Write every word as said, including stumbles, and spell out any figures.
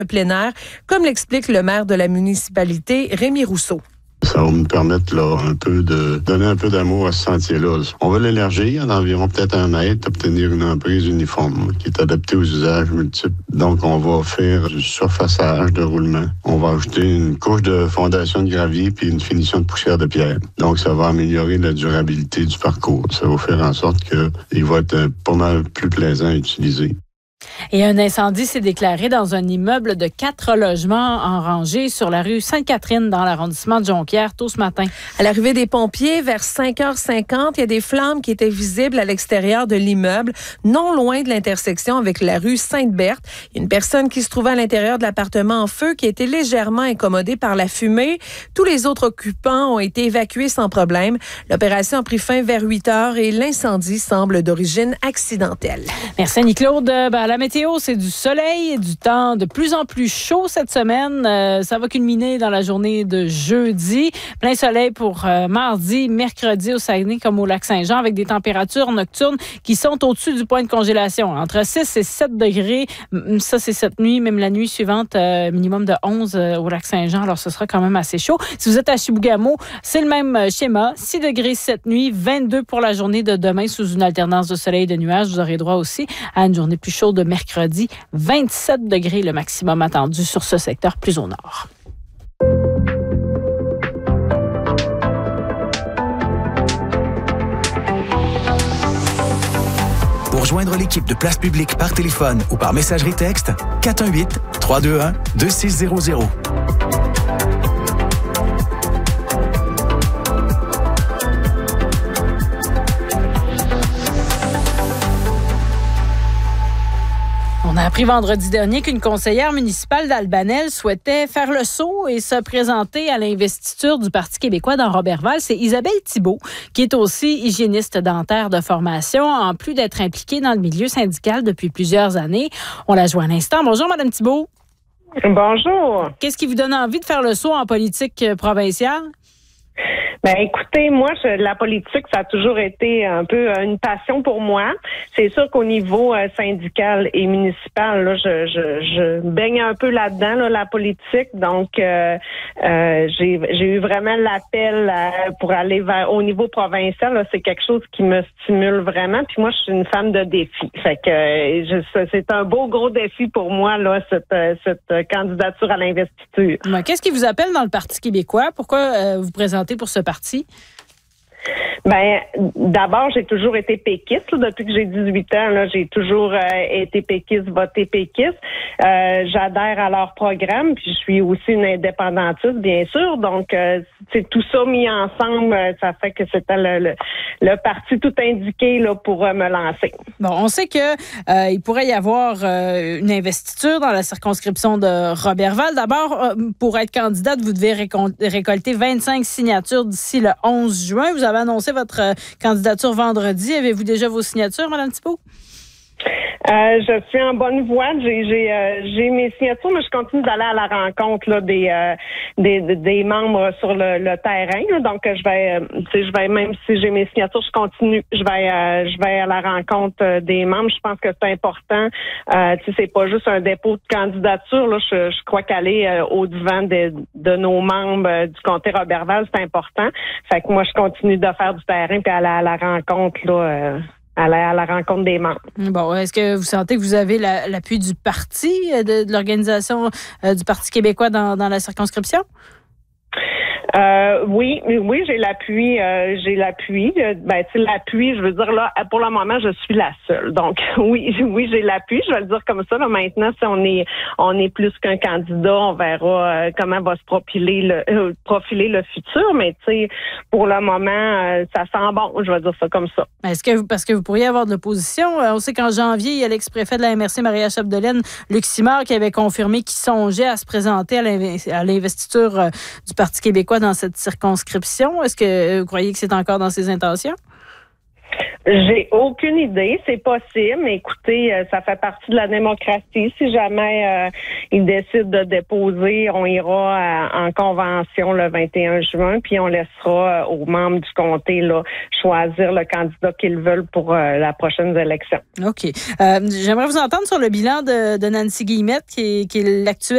plein air, comme l'explique le maire de la municipalité, Rémi Rousseau. Ça va me permettre là, un peu de donner un peu d'amour à ce sentier-là. On va l'élargir d'environ peut-être un mètre, obtenir une emprise uniforme qui est adaptée aux usages multiples. Donc, on va faire du surfaçage de roulement. On va ajouter une couche de fondation de gravier puis une finition de poussière de pierre. Donc, ça va améliorer la durabilité du parcours. Ça va faire en sorte qu'il va être pas mal plus plaisant à utiliser. Et un incendie s'est déclaré dans un immeuble de quatre logements en rangée sur la rue Sainte-Catherine dans l'arrondissement de Jonquière tôt ce matin. À l'arrivée des pompiers, vers cinq heures cinquante, il y a des flammes qui étaient visibles à l'extérieur de l'immeuble, non loin de l'intersection avec la rue Sainte-Berthe. Il y a une personne qui se trouvait à l'intérieur de l'appartement en feu qui a été légèrement incommodée par la fumée. Tous les autres occupants ont été évacués sans problème. L'opération a pris fin vers huit heures et l'incendie semble d'origine accidentelle. Merci Annie-Claude. Ben, la météo, c'est du soleil, du temps de plus en plus chaud cette semaine. Euh, ça va culminer dans la journée de jeudi. Plein soleil pour euh, mardi, mercredi au Saguenay comme au Lac-Saint-Jean avec des températures nocturnes qui sont au-dessus du point de congélation. Entre six et sept degrés. Ça, c'est cette nuit. Même la nuit suivante, euh, minimum de onze euh, au Lac-Saint-Jean. Alors, ce sera quand même assez chaud. Si vous êtes à Chibougamau, c'est le même schéma. six degrés cette nuit, vingt-deux pour la journée de demain sous une alternance de soleil et de nuages. Vous aurez droit aussi à une journée plus chaude de mercredi, vingt-sept degrés le maximum attendu sur ce secteur plus au nord. Pour joindre l'équipe de Place Publique par téléphone ou par messagerie texte, quatre un huit, trois deux un, deux six zéro zéro. On a appris vendredi dernier qu'une conseillère municipale d'Albanel souhaitait faire le saut et se présenter à l'investiture du Parti québécois dans Roberval. C'est Isabelle Thibault, qui est aussi hygiéniste dentaire de formation, en plus d'être impliquée dans le milieu syndical depuis plusieurs années. On la joint à l'instant. Bonjour, Mme Thibault. Bonjour. Qu'est-ce qui vous donne envie de faire le saut en politique provinciale? Ben écoutez, moi, je, la politique, ça a toujours été un peu une passion pour moi. C'est sûr qu'au niveau euh, syndical et municipal, là, je, je, je baigne un peu là-dedans, là, la politique. Donc, euh, euh, j'ai, j'ai eu vraiment l'appel à, pour aller vers au niveau provincial. Là, c'est quelque chose qui me stimule vraiment. Puis moi, je suis une femme de défi. Fait que euh, je, c'est un beau gros défi pour moi, là, cette, cette candidature à l'investiture. Mais qu'est-ce qui vous appelle dans le Parti québécois? Pourquoi euh, vous présentez pour ce parti? Ben, d'abord, j'ai toujours été péquiste. Là, depuis que j'ai dix-huit ans, là, j'ai toujours euh, été péquiste, voté péquiste. Euh, j'adhère à leur programme, puis je suis aussi une indépendantiste, bien sûr. Donc, euh, c'est tout ça mis ensemble, euh, ça fait que c'était le, le, le parti tout indiqué là pour euh, me lancer. Bon, on sait que euh, il pourrait y avoir euh, une investiture dans la circonscription de Roberval. D'abord, euh, pour être candidate, vous devez récol- récolter vingt-cinq signatures d'ici le onze juin. Vous avez annoncé votre euh, candidature vendredi. Avez-vous déjà vos signatures, Mme Thibault? Euh, je suis en bonne voie. J'ai j'ai euh, j'ai mes signatures, mais je continue d'aller à la rencontre là des euh, des, des membres sur le, le terrain. Là. Donc je vais, euh, tu sais, je vais même si j'ai mes signatures, je continue. Je vais euh, je vais à la rencontre euh, des membres. Je pense que c'est important. Euh, tu sais, c'est pas juste un dépôt de candidature. Là, je, je crois qu'aller euh, au devant de, de nos membres euh, du comté Roberval, c'est important. Fait que moi, je continue de faire du terrain puis aller à la rencontre là. Euh, À la, à la rencontre des membres. Bon, est-ce que vous sentez que vous avez la, l'appui du parti, de, de l'organisation euh, du Parti québécois dans, dans la circonscription? Euh, oui, oui, j'ai l'appui, euh, j'ai l'appui. Ben, tu sais, l'appui, je veux dire là, pour le moment, je suis la seule. Donc, oui, oui, j'ai l'appui. Je vais le dire comme ça. Là, maintenant, si on est, on est plus qu'un candidat, on verra euh, comment va se profiler le, euh, profiler le futur. Mais tu sais, pour le moment, euh, ça sent bon. Je vais dire ça comme ça. Est-ce que vous, parce que vous pourriez avoir de l'opposition, on sait qu'en janvier, il y a l'ex-préfet de la M R C, Maria Chapdelaine, Luc Simard, qui avait confirmé qu'il songeait à se présenter à, l'inv- à l'investiture euh, du Parti québécois dans cette circonscription. Est-ce que vous croyez que c'est encore dans ses intentions? J'ai aucune idée, c'est possible. Mais écoutez, euh, ça fait partie de la démocratie. Si jamais euh, ils décident de déposer, on ira à, en convention le vingt et un juin, puis on laissera euh, aux membres du comté là choisir le candidat qu'ils veulent pour euh, la prochaine élection. OK. Euh, j'aimerais vous entendre sur le bilan de, de Nancy Guillemette, qui est, qui est l'actuelle